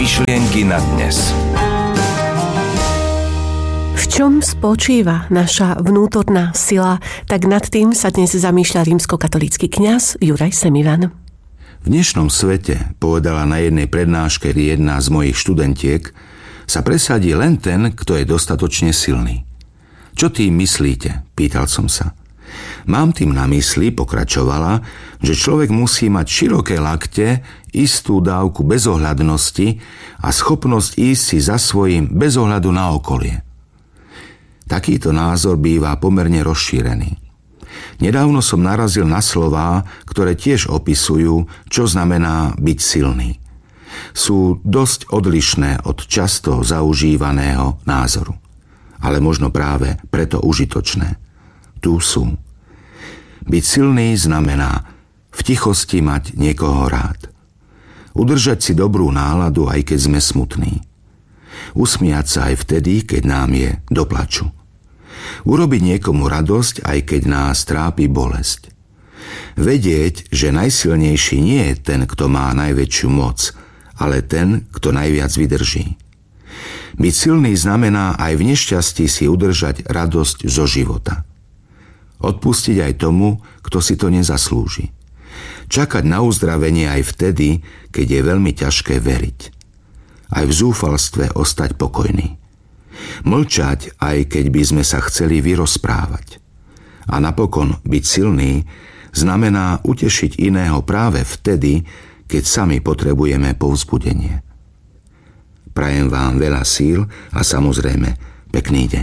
Myšlienky na dnes. V čom spočíva naša vnútorná sila? Tak nad tým sa dnes zamýšľa rímskokatolícky kňaz Juraj Semivan. V dnešnom svete, povedala na jednej prednáške jedna z mojich študentiek, sa presadí len ten, kto je dostatočne silný. Čo tým myslíte? Pýtal som sa. Mám tým na mysli, pokračovala, že človek musí mať široké lakte, istú dávku bezohľadnosti a schopnosť ísť si za svojím bez ohľadu na okolie. Takýto názor býva pomerne rozšírený. Nedávno som narazil na slová, ktoré tiež opisujú, čo znamená byť silný. Sú dosť odlišné od často zaužívaného názoru, ale možno práve preto užitočné. Tu sú. Byť silný znamená v tichosti mať niekoho rád. Udržať si dobrú náladu, aj keď sme smutní. Usmiať sa aj vtedy, keď nám je do plaču. Urobiť niekomu radosť, aj keď nás trápi bolesť. Vedieť, že najsilnejší nie je ten, kto má najväčšiu moc, ale ten, kto najviac vydrží. Byť silný znamená aj v nešťastí si udržať radosť zo života. Odpustiť aj tomu, kto si to nezaslúži. Čakať na uzdravenie aj vtedy, keď je veľmi ťažké veriť. Aj v zúfalstve ostať pokojný. Mlčať, aj keď by sme sa chceli vyrozprávať. A napokon byť silný znamená utešiť iného práve vtedy, keď sami potrebujeme povzbudenie. Prajem vám veľa síl a samozrejme pekný deň.